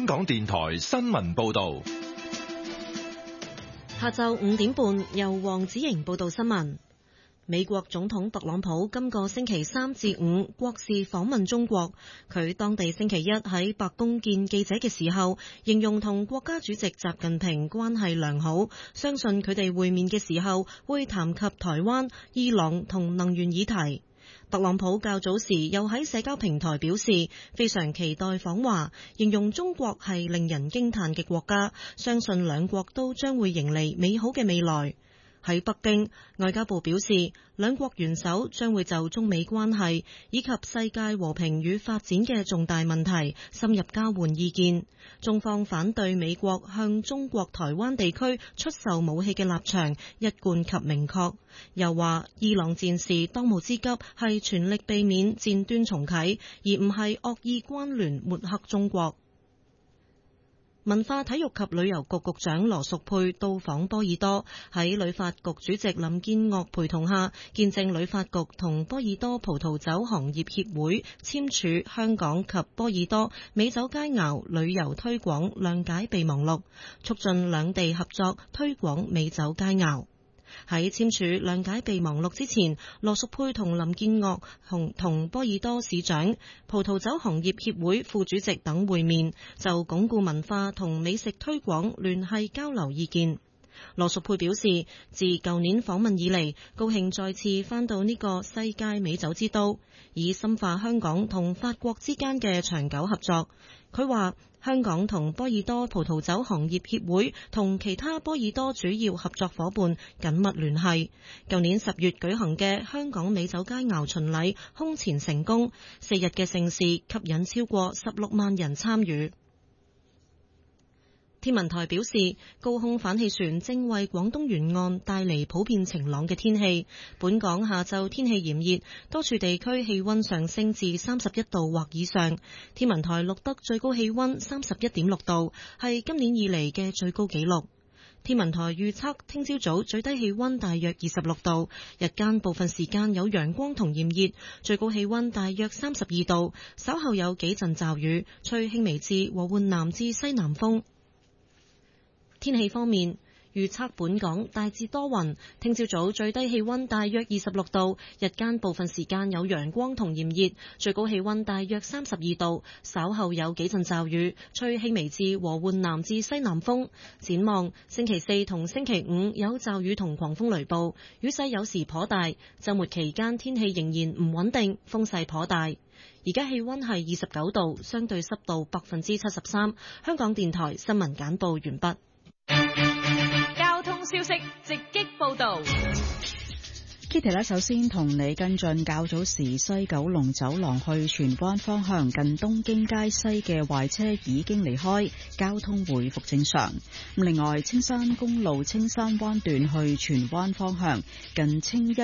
香港電台新聞報道。 下晝5點半，由黃子瑩報道新聞。美國總統特朗普今個星期3至5國事訪問中國，佢當地星期一喺白宮見記者嘅時候，形容同國家主席習近平關係良好，相信佢哋會面嘅時候會談及台灣、伊朗同能源議題。特朗普較早時又喺社交平台表示，非常期待訪華，形容中國係令人驚嘆嘅國家，相信兩國都將會迎嚟美好嘅未來。喺北京，外交部表示，兩國元首將會就中美關係以及世界和平與發展嘅重大問題深入交換意見。中方反對美國向中國台灣地區出售武器嘅立場一貫及明確，又話伊朗戰事當務之急係全力避免戰端重啟，而唔係惡意關聯抹黑中國。文化體育及旅遊局局長羅淑佩到訪波爾多，喺旅發局主席林建岳陪同下，見證旅發局同波爾多葡萄酒行業協會簽署香港及波爾多美酒佳肴旅遊推廣諒解備忘錄，促進兩地合作推廣美酒佳肴。喺簽署諒解備忘錄之前，羅淑佩同林建岳同波爾多市長、葡萄酒行業協會副主席等會面，就鞏固文化同美食推廣聯繫交流意見。羅淑佩表示，自舊年訪問以嚟，高興再次返到呢個世界美酒之都，以深化香港同法國之間嘅長久合作。佢話，香港同波爾多葡萄酒行業協會同其他波爾多主要合作夥伴緊密聯繫。舊年10月舉行嘅香港美酒佳肴巡禮空前成功，4日嘅盛事吸引超過16萬人參與。天文台表示，高空反氣旋正為廣東沿岸帶嚟普遍晴朗嘅天氣。本港下晝天氣炎熱，多處地區氣溫上升至31度或以上。天文台錄得最高氣溫31.6度，係今年以嚟嘅最高紀錄。天文台預測聽朝早最低氣溫大約26度，日間部分時間有陽光同炎熱，最高氣溫大約32度，稍後有幾陣驟雨，吹輕微至和緩南至西南風。天氣方面，預測本港大致多雲，聽朝早最低氣溫大約26度，日間部分時間有陽光同炎熱，最高氣溫大約32度，稍後有幾陣驟雨，吹輕微至和緩南至西南風。展望星期4同星期5有驟雨同狂風雷暴，雨勢有時頗大。週末期間天氣仍然唔穩定，風勢頗大。而家氣溫係29度，相對濕度73%。香港電台新聞簡報完畢。 交通消息直擊報道。 Kitty 呢，首先同你跟進較早時西九龍走廊去荃灣方向近東京街西嘅壞車已經離開，交通回復正常。另外，青山公路青山灣段去荃灣方向近青一